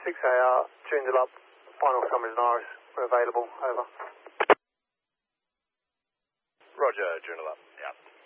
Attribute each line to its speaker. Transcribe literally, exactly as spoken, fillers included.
Speaker 1: six A R, Joondalup, final summers and Iris, we're available, over.
Speaker 2: Roger, Joondalup, yeah.